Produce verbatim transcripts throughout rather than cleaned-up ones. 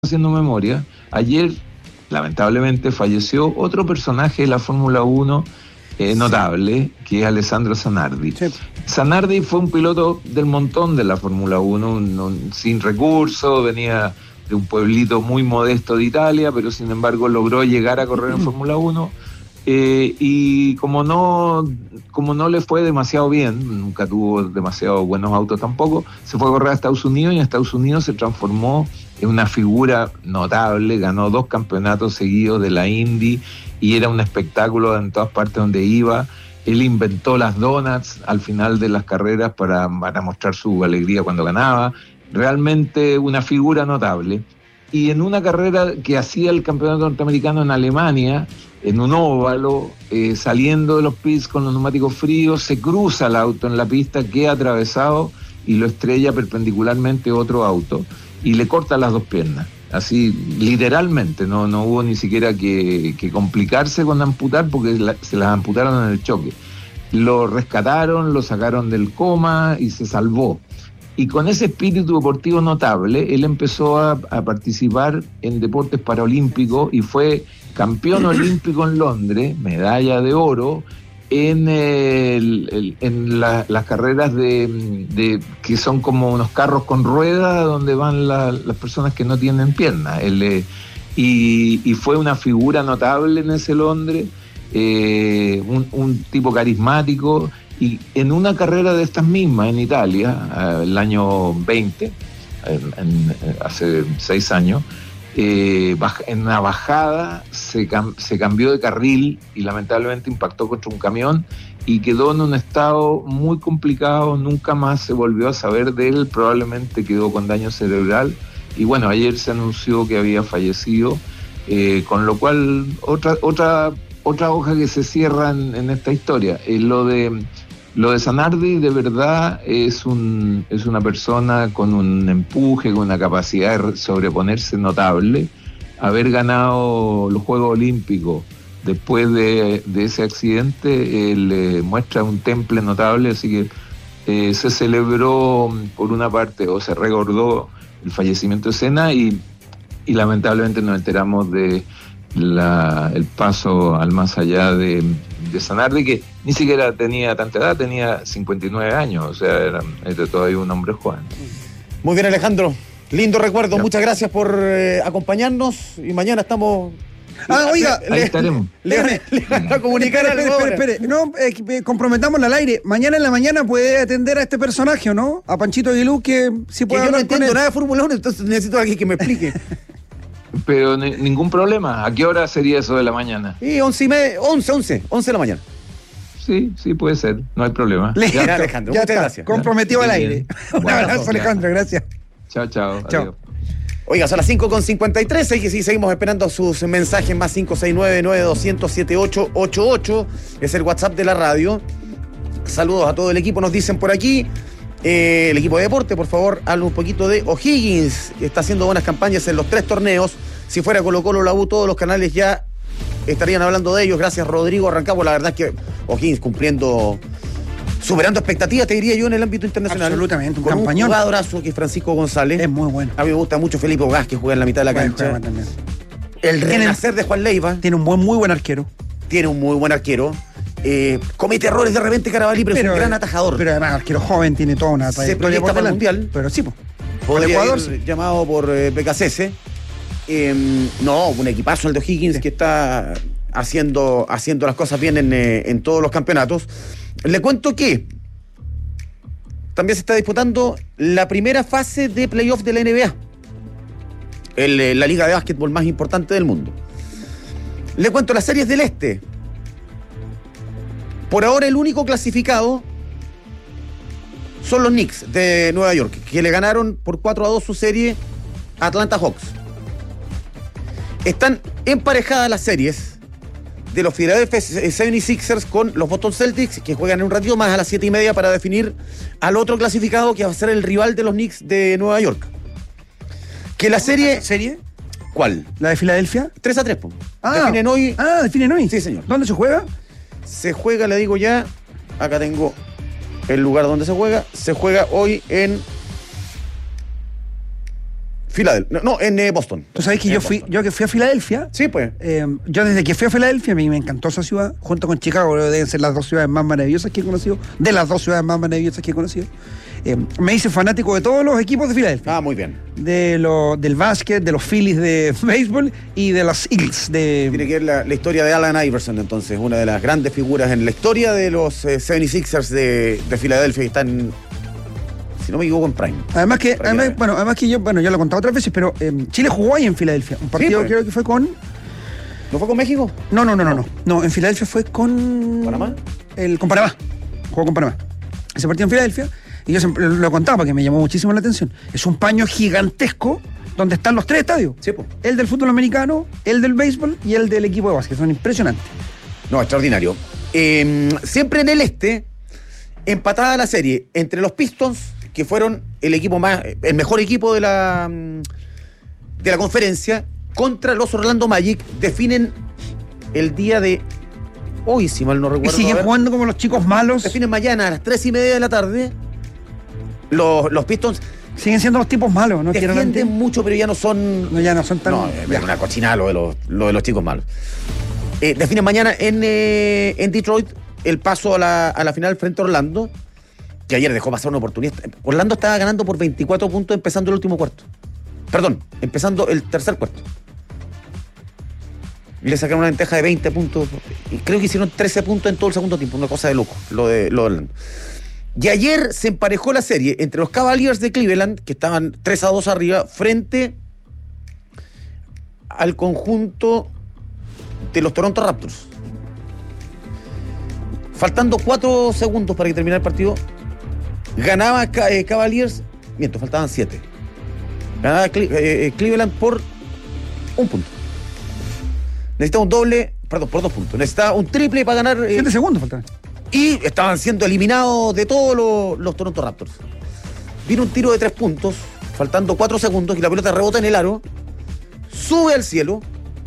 haciendo memoria, ayer lamentablemente falleció otro personaje de la Fórmula uno eh, notable, que es Alessandro Zanardi. Sí. Zanardi fue un piloto del montón de la Fórmula uno, un, un, sin recursos, venía de un pueblito muy modesto de Italia, pero sin embargo logró llegar a correr en Fórmula uno. Eh, y como no como no le fue demasiado bien, nunca tuvo demasiado buenos autos tampoco, se fue a correr a Estados Unidos y en Estados Unidos se transformó en una figura notable, ganó dos campeonatos seguidos de la Indy y era un espectáculo en todas partes donde iba. Él inventó las donuts al final de las carreras para, para mostrar su alegría cuando ganaba. Realmente una figura notable. Y en una carrera que hacía el campeonato norteamericano en Alemania, en un óvalo, eh, saliendo de los pits con los neumáticos fríos, se cruza el auto en la pista, queda atravesado y lo estrella perpendicularmente otro auto y le corta las dos piernas. Así, literalmente, no, no hubo ni siquiera que, que complicarse con amputar porque la, se las amputaron en el choque. Lo rescataron, lo sacaron del coma y se salvó. Y con ese espíritu deportivo notable, él empezó a, a participar en deportes paralímpicos y fue campeón olímpico en Londres, medalla de oro, en, el, el, en la, las carreras de, de que son como unos carros con ruedas donde van la, las personas que no tienen piernas. Él, eh, y, y fue una figura notable en ese Londres, eh, un, un tipo carismático. Y en una carrera de estas mismas en Italia, el año veinte, en, en, hace seis años, eh, en una bajada se, cam- se cambió de carril y lamentablemente impactó contra un camión y quedó en un estado muy complicado, nunca más se volvió a saber de él, probablemente quedó con daño cerebral y bueno, ayer se anunció que había fallecido, eh, con lo cual otra, otra, otra hoja que se cierra en, en esta historia, es lo de... Lo de Zanardi de verdad es un es una persona con un empuje, con una capacidad de sobreponerse notable. Haber ganado los Juegos Olímpicos después de, de ese accidente eh, le muestra un temple notable, así que eh, se celebró por una parte, o se recordó el fallecimiento de Senna y, y lamentablemente nos enteramos de la, el paso al más allá de, de Zanardi, que ni siquiera tenía tanta edad, tenía cincuenta y nueve años, o sea, era, era todavía un hombre joven. Muy bien, Alejandro, lindo recuerdo, ya. Muchas gracias por eh, acompañarnos y mañana estamos... Ah, oiga, ahí le, estaremos. Le, le, le van a comunicar algo. Espere, espere, espere. No, eh, comprometámoslo al aire. Mañana en la mañana puede atender a este personaje, ¿o no? A Panchito Aguilú, que si puede que hablar yo no entiendo con nada de Fórmula uno, entonces necesito a alguien que me explique. Pero ni, ningún problema. ¿A qué hora sería eso de la mañana? Sí, once y media, once, once, once de la mañana. Sí, sí, puede ser. No hay problema. Listo, ya, Alejandro, ya muchas está, gracias. Comprometido al aire. Un bueno, abrazo, Alejandro, gracias. Chao, chao. Chao. Adiós. Oiga, son las cinco con cincuenta y tres, y sí, seguimos esperando sus mensajes, más cinco seis nueve, nueve dos cero cero, siete ocho ocho ocho, es el WhatsApp de la radio. Saludos a todo el equipo, nos dicen por aquí. Eh, el equipo de deporte, por favor, habla un poquito de O'Higgins, que está haciendo buenas campañas en los tres torneos. Si fuera Colo Colo, la U, todos los canales ya estarían hablando de ellos. Gracias, Rodrigo. Arrancamos. La verdad es que O'Higgins cumpliendo, superando expectativas, te diría yo, en el ámbito internacional. Absolutamente, un con campañón. Un jugadorazo que es Francisco González. Es muy bueno. A mí me gusta mucho Felipe Ogás, que juega en la mitad de la Bueno, cancha. también. El renacer de Juan Leiva. Tiene un buen, muy buen arquero. Tiene un muy buen arquero. Eh, comete errores de repente Carabalí, pero, pero es un gran atajador. Pero además, arquero joven, tiene toda una trayectoria. Se proyecta para el Mundial. Pero sí, pues. Por Ecuador, sí. Llamado por eh, B K C S. Eh, no, un equipazo el de O'Higgins, sí, que está haciendo, haciendo las cosas bien en, eh, en todos los campeonatos. Le cuento que también se está disputando la primera fase de playoff de la N B A, el, eh, la liga de básquetbol más importante del mundo. Le cuento las series del Este. Por ahora el único clasificado son los Knicks de Nueva York, que le ganaron por cuatro a dos su serie a Atlanta Hawks. Están emparejadas las series de los Philadelphia setenta y seis ers con los Boston Celtics, que juegan en un ratito más a las siete y media para definir al otro clasificado que va a ser el rival de los Knicks de Nueva York. Que la serie... ¿Serie? ¿Cuál? ¿La de Filadelfia? tres a tres, po. Ah, definen hoy... Ah, definen hoy. Sí, señor. ¿Dónde se juega? Se juega, le digo ya, acá tengo el lugar donde se juega. Se juega hoy en Filadelfia. No, no, en eh, Boston. Tú sabes que yo fui, yo que fui a Filadelfia. Sí, pues. Eh, yo desde que fui a Filadelfia, a mí me encantó esa ciudad, junto con Chicago, deben ser las dos ciudades más maravillosas que he conocido, de las dos ciudades más maravillosas que he conocido. Eh, me hice fanático de todos los equipos de Filadelfia. Ah, muy bien. De lo, del básquet, de los Phillies de béisbol y de los Eagles de... Tiene que ver la, la historia de Allen Iverson, entonces, una de las grandes figuras en la historia de los eh, setenta y sixers de, de Filadelfia, que están, si no me equivoco, en Prime. Además que, además, bueno, además que yo, bueno, ya lo he contado otras veces, pero eh, Chile jugó ahí en Filadelfia. Un partido, sí, pues, creo que fue con... ¿No fue con México? No, no, no, no, no. No, en Filadelfia fue con... ¿Panamá? El, con Panamá. Jugó con Panamá. Ese partido en Filadelfia. Y yo siempre lo contaba porque me llamó muchísimo la atención. Es un paño gigantesco donde están los tres estadios. Sí, pues. El del fútbol americano, el del béisbol y el del equipo de básquet. Son impresionantes. No, extraordinario. Eh, siempre en el este, empatada la serie entre los Pistons, que fueron el equipo más, el mejor equipo de la, de la conferencia, contra los Orlando Magic. Definen el día de hoy, si mal no recuerdo. Y siguen jugando como los chicos malos. Definen mañana a las tres y media de la tarde. Los, los Pistons siguen siendo los tipos malos, ¿no? Defienden mucho, pero ya no son. No, ya no son tan. No, es una cochinada lo de los, lo de los chicos malos. Eh, definen mañana en, eh, en Detroit el paso a la, a la final frente a Orlando, que ayer dejó pasar una oportunidad. Orlando estaba ganando por veinticuatro puntos empezando el último cuarto. Perdón, empezando el tercer cuarto. Le sacaron una ventaja de veinte puntos. Y creo que hicieron trece puntos en todo el segundo tiempo. Una cosa de loco, lo de, lo de Orlando. Y ayer se emparejó la serie entre los Cavaliers de Cleveland, que estaban tres a dos arriba, frente al conjunto de los Toronto Raptors. Faltando cuatro segundos para que terminara el partido, ganaba eh, Cavaliers, miento, faltaban siete. Ganaba Cle- eh, Cleveland por un punto. Necesitaba un doble, perdón, por dos puntos. Necesitaba un triple para ganar. Eh, siete segundos faltaban. Y estaban siendo eliminados de todos los, los Toronto Raptors. Vino un tiro de tres puntos, faltando cuatro segundos, y la pelota rebota en el aro, sube al cielo,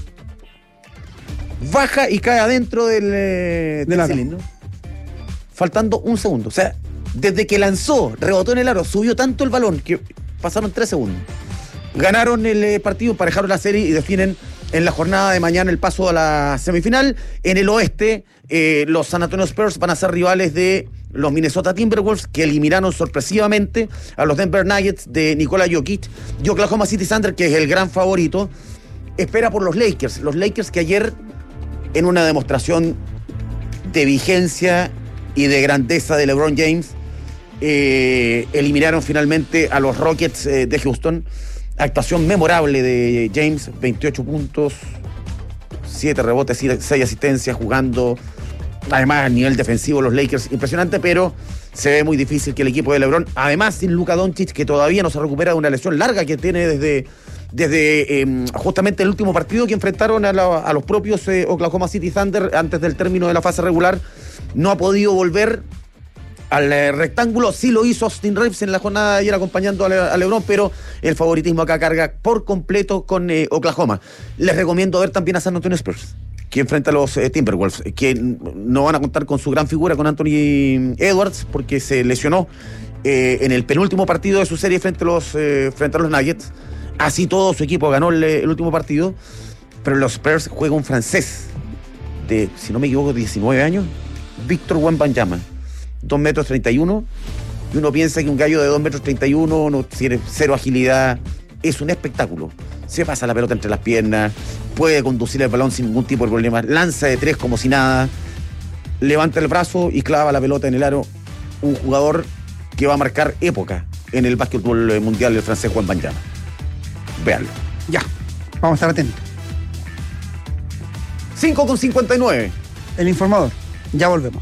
baja y cae adentro del, eh, del cilindro, faltando un segundo. O sea, desde que lanzó, rebotó en el aro, subió tanto el balón que pasaron tres segundos. Ganaron el eh, partido, emparejaron la serie y definen en la jornada de mañana el paso a la semifinal. En el oeste, eh, los San Antonio Spurs van a ser rivales de los Minnesota Timberwolves, que eliminaron sorpresivamente a los Denver Nuggets de Nikola Jokic. Y Oklahoma City Thunder, que es el gran favorito, espera por los Lakers. Los Lakers que ayer, en una demostración de vigencia y de grandeza de LeBron James, eh, eliminaron finalmente a los Rockets eh, de Houston. Actuación memorable de James, veintiocho puntos, siete rebotes, seis asistencias, jugando. Además, a nivel defensivo, los Lakers, impresionante, pero se ve muy difícil que el equipo de LeBron, además sin Luka Doncic, que todavía no se recupera de una lesión larga que tiene desde, desde eh, justamente el último partido que enfrentaron a, la, a los propios eh, Oklahoma City Thunder antes del término de la fase regular, no ha podido volver al eh, rectángulo. Sí lo hizo Austin Reeves en la jornada de ayer acompañando a, Le, a LeBron, pero el favoritismo acá carga por completo con eh, Oklahoma. Les recomiendo ver también a San Antonio Spurs, que enfrenta a los eh, Timberwolves, que no van a contar con su gran figura, con Anthony Edwards, porque se lesionó eh, en el penúltimo partido de su serie frente a los, eh, frente a los Nuggets. Así todo su equipo ganó el, el último partido, pero los Spurs juega un francés de, si no me equivoco, diecinueve años, Víctor Wembanyama, dos metros treinta y uno, y uno piensa que un gallo de dos metros treinta y uno no tiene cero agilidad. Es un espectáculo. Se pasa la pelota entre las piernas, puede conducir el balón sin ningún tipo de problema, lanza de tres como si nada, levanta el brazo y clava la pelota en el aro. Un jugador que va a marcar época en el básquetbol mundial, el francés Wembanyama. Véanlo. Ya, vamos a estar atentos. cinco con cincuenta y nueve. El informador. Ya volvemos.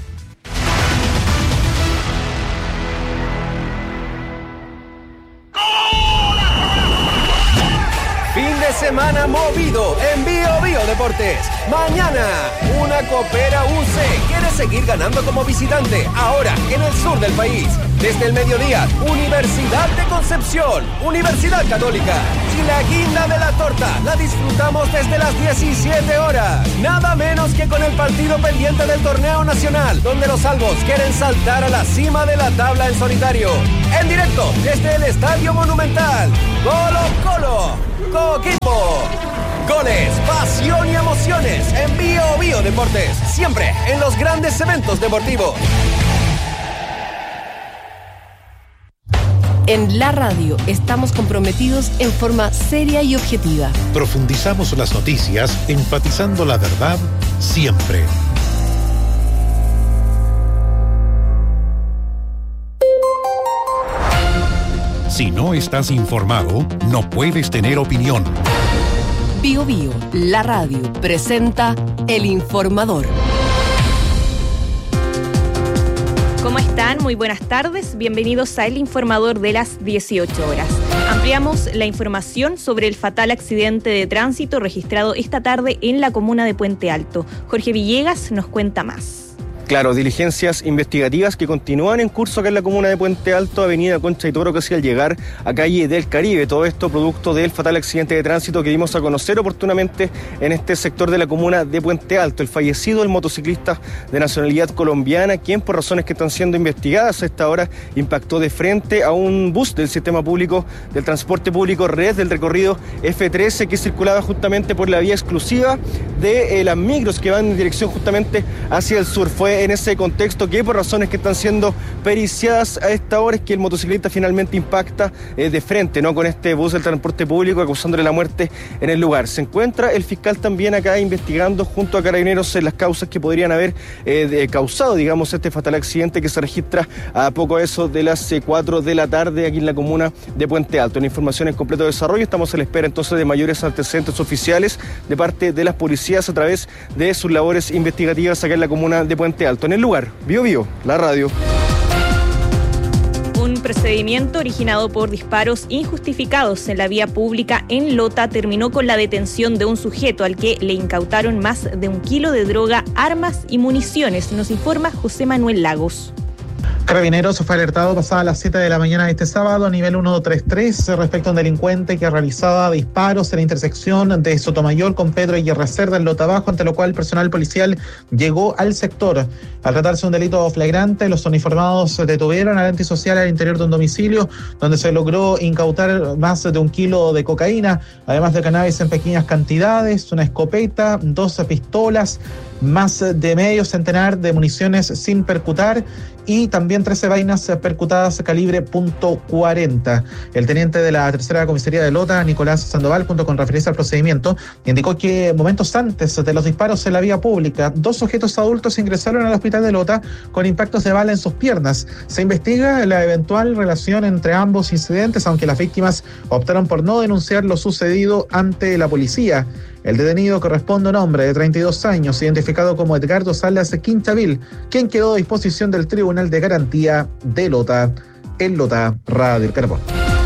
Semana movido en Bio Bio Deportes. Mañana, una Copera U C quiere seguir ganando como visitante, ahora en el sur del país. Desde el mediodía, Universidad de Concepción, Universidad Católica. Y la guinda de la torta la disfrutamos desde las diecisiete horas. Nada menos que con el partido pendiente del torneo nacional, donde los albos quieren saltar a la cima de la tabla en solitario. En directo desde el Estadio Monumental. Colo Colo, Coquimbo. Goles, pasión y emociones en Bio Bio Deportes. Siempre en los grandes eventos deportivos. En la radio estamos comprometidos en forma seria y objetiva. Profundizamos las noticias, enfatizando la verdad siempre. Si no estás informado, no puedes tener opinión. Bio Bio, la radio, presenta El Informador. ¿Cómo están? Muy buenas tardes. Bienvenidos a El Informador de las dieciocho horas. Ampliamos la información sobre el fatal accidente de tránsito registrado esta tarde en la comuna de Puente Alto. Jorge Villegas nos cuenta más. Claro, diligencias investigativas que continúan en curso acá en la comuna de Puente Alto, avenida Concha y Toro, casi al llegar a calle del Caribe. Todo esto producto del fatal accidente de tránsito que dimos a conocer oportunamente en este sector de la comuna de Puente Alto. El fallecido, el motociclista de nacionalidad colombiana, quien por razones que están siendo investigadas a esta hora impactó de frente a un bus del sistema público del transporte público Red del recorrido F trece que circulaba justamente por la vía exclusiva de eh, las micros que van en dirección justamente hacia el sur. Fue en ese contexto que por razones que están siendo periciadas a esta hora es que el motociclista finalmente impacta eh, de frente, ¿no?, con este bus del transporte público, causándole la muerte en el lugar. Se encuentra el fiscal también acá investigando junto a carabineros en las causas que podrían haber eh, de, causado, digamos, este fatal accidente que se registra a poco eso de las eh, cuatro de la tarde aquí en la comuna de Puente Alto. En información en completo desarrollo, estamos a la espera entonces de mayores antecedentes oficiales de parte de las policías a través de sus labores investigativas acá en la comuna de Puente Alto. En el lugar, Bio Bio, la radio. Un procedimiento originado por disparos injustificados en la vía pública en Lota terminó con la detención de un sujeto al que le incautaron más de un kilo de droga, armas y municiones, nos informa José Manuel Lagos. Carabineros fue alertado pasadas las siete de la mañana de este sábado a nivel ciento treinta y tres respecto a un delincuente que realizaba disparos en la intersección de Sotomayor con Pedro y Reserva en Lota Bajo, ante lo cual el personal policial llegó al sector. Al tratarse de un delito flagrante, los uniformados detuvieron al antisocial al interior de un domicilio donde se logró incautar más de un kilo de cocaína, además de cannabis en pequeñas cantidades, una escopeta, dos pistolas, más de medio centenar de municiones sin percutar y también trece vainas percutadas calibre punto cuarenta. El teniente de la tercera comisaría de Lota, Nicolás Sandoval, junto con referencia al procedimiento, indicó que momentos antes de los disparos en la vía pública, dos sujetos adultos ingresaron al hospital de Lota con impactos de bala en sus piernas. Se investiga la eventual relación entre ambos incidentes, aunque las víctimas optaron por no denunciar lo sucedido ante la policía. El detenido corresponde a un hombre de treinta y dos años, identificado como Edgardo Salas Quintavil, quien quedó a disposición del Tribunal de Garantía de Lota, en Lota Radio El Carbón.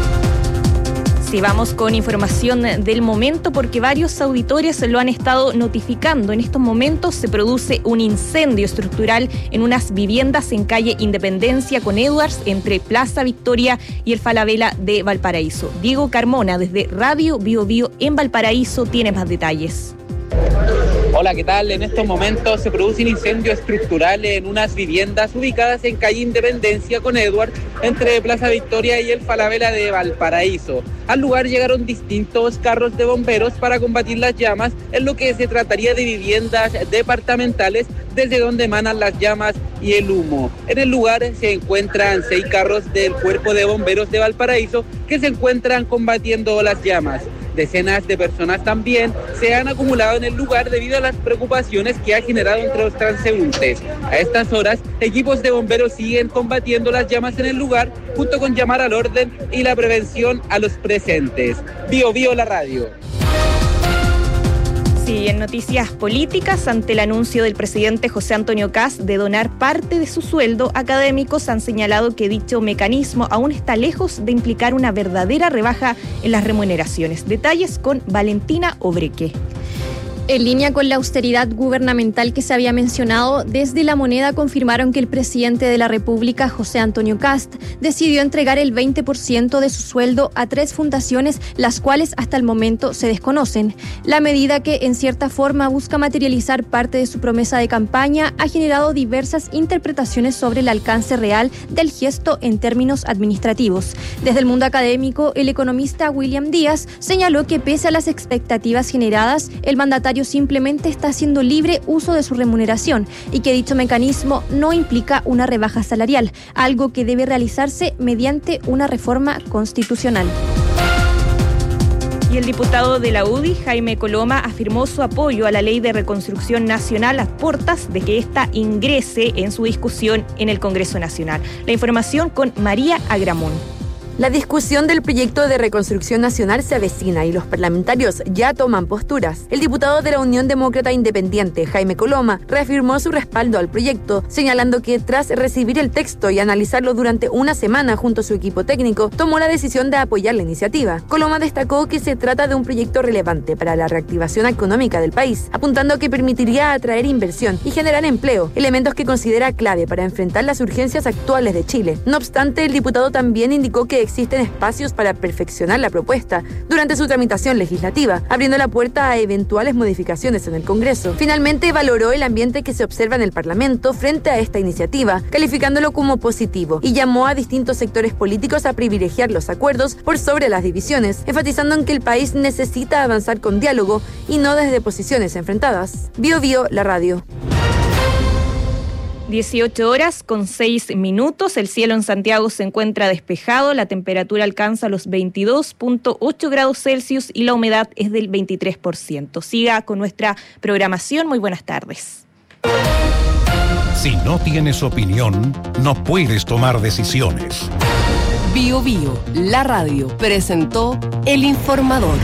Sí, vamos con información del momento porque varios auditores lo han estado notificando. En estos momentos se produce un incendio estructural en unas viviendas en calle Independencia con Edwards entre Plaza Victoria y el Falabella de Valparaíso. Diego Carmona desde Radio Bio Bio en Valparaíso tiene más detalles. Hola, ¿qué tal? En estos momentos se produce un incendio estructural en unas viviendas ubicadas en calle Independencia con Edward, entre Plaza Victoria y el Falabella de Valparaíso. Al lugar llegaron distintos carros de bomberos para combatir las llamas, en lo que se trataría de viviendas departamentales desde donde emanan las llamas y el humo. En el lugar se encuentran seis carros del Cuerpo de Bomberos de Valparaíso que se encuentran combatiendo las llamas. Decenas de personas también se han acumulado en el lugar debido a las preocupaciones que ha generado entre los transeúntes. A estas horas, equipos de bomberos siguen combatiendo las llamas en el lugar, junto con llamar al orden y la prevención a los presentes. Bio Bio la radio. Sí, en noticias políticas, ante el anuncio del presidente José Antonio Kast de donar parte de su sueldo, académicos han señalado que dicho mecanismo aún está lejos de implicar una verdadera rebaja en las remuneraciones. Detalles con Valentina Obreque. En línea con la austeridad gubernamental que se había mencionado, desde La Moneda confirmaron que el presidente de la República, José Antonio Kast, decidió entregar el veinte por ciento de su sueldo a tres fundaciones, las cuales hasta el momento se desconocen. La medida, que en cierta forma busca materializar parte de su promesa de campaña, ha generado diversas interpretaciones sobre el alcance real del gesto en términos administrativos. Desde el mundo académico, el economista William Díaz señaló que pese a las expectativas generadas, el mandatario simplemente está haciendo libre uso de su remuneración y que dicho mecanismo no implica una rebaja salarial, algo que debe realizarse mediante una reforma constitucional. Y el diputado de la U D I, Jaime Coloma, afirmó su apoyo a la Ley de Reconstrucción Nacional a puertas de que ésta ingrese en su discusión en el Congreso Nacional. La información con María Agramón. La discusión del proyecto de reconstrucción nacional se avecina y los parlamentarios ya toman posturas. El diputado de la Unión Demócrata Independiente, Jaime Coloma, reafirmó su respaldo al proyecto, señalando que tras recibir el texto y analizarlo durante una semana junto a su equipo técnico, tomó la decisión de apoyar la iniciativa. Coloma destacó que se trata de un proyecto relevante para la reactivación económica del país, apuntando a que permitiría atraer inversión y generar empleo, elementos que considera clave para enfrentar las urgencias actuales de Chile. No obstante, el diputado también indicó que existen espacios para perfeccionar la propuesta durante su tramitación legislativa, abriendo la puerta a eventuales modificaciones en el Congreso. Finalmente, valoró el ambiente que se observa en el Parlamento frente a esta iniciativa, calificándolo como positivo, y llamó a distintos sectores políticos a privilegiar los acuerdos por sobre las divisiones, enfatizando en que el país necesita avanzar con diálogo y no desde posiciones enfrentadas. Bio Bio, la radio. dieciocho horas con seis minutos, el cielo en Santiago se encuentra despejado, la temperatura alcanza los veintidós punto ocho grados Celsius y la humedad es del veintitrés por ciento. Siga con nuestra programación, muy buenas tardes. Si no tienes opinión, no puedes tomar decisiones. Bio Bio, la radio, presentó El Informador.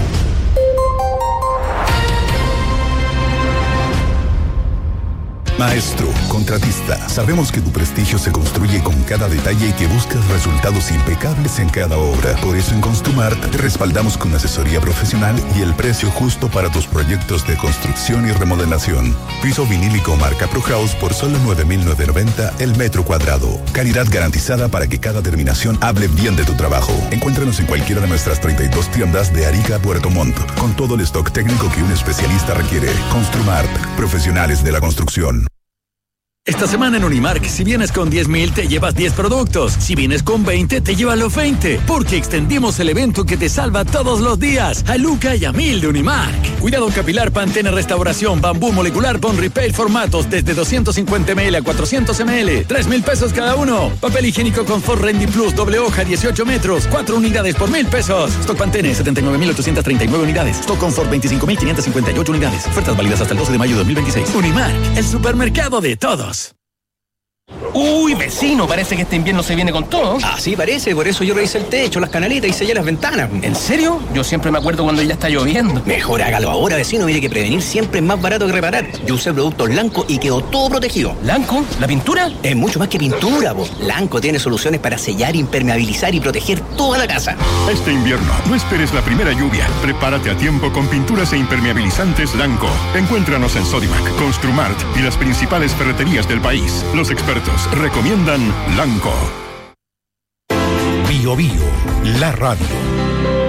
Maestro, contratista, sabemos que tu prestigio se construye con cada detalle y que buscas resultados impecables en cada obra. Por eso en Construmart te respaldamos con asesoría profesional y el precio justo para tus proyectos de construcción y remodelación. Piso vinílico marca ProHouse por solo nueve mil novecientos noventa el metro cuadrado. Calidad garantizada para que cada terminación hable bien de tu trabajo. Encuéntranos en cualquiera de nuestras treinta y dos tiendas de Arica a Puerto Montt, con todo el stock técnico que un especialista requiere. Construmart, profesionales de la construcción. Esta semana en Unimark, si vienes con diez mil, te llevas diez productos. Si vienes con veinte, te llevas los veinte. Porque extendimos el evento que te salva todos los días. A Luca y a Mil de Unimark. Cuidado capilar, Pantene Restauración, Bambú Molecular, Bond Repair formatos desde doscientos cincuenta mililitros a cuatrocientos mililitros. tres mil pesos cada uno. Papel higiénico Confort Rendy Plus, doble hoja, dieciocho metros. cuatro unidades por mil pesos. Stock Pantene, setenta y nueve mil ochocientos treinta y nueve unidades. Stock Confort, veinticinco mil quinientos cincuenta y ocho unidades. Ofertas válidas hasta el doce de mayo de dos mil veintiséis. Unimark, el supermercado de todos. Uy, vecino, parece que este invierno se viene con todo. Ah, sí, parece, por eso yo revisé el techo, las canaletas y sellé las ventanas. ¿En serio? Yo siempre me acuerdo cuando ya está lloviendo. Mejor hágalo ahora, vecino, mire que prevenir siempre es más barato que reparar. Yo usé productos Lanco y quedó todo protegido. ¿Lanco? ¿La pintura? Es mucho más que pintura, po. Lanco tiene soluciones para sellar, impermeabilizar y proteger toda la casa. Este invierno, no esperes la primera lluvia. Prepárate a tiempo con pinturas e impermeabilizantes Lanco. Encuéntranos en Sodimac, Construmart y las principales ferreterías del país. Los expertos recomiendan Lanco. Bio Bio, la radio.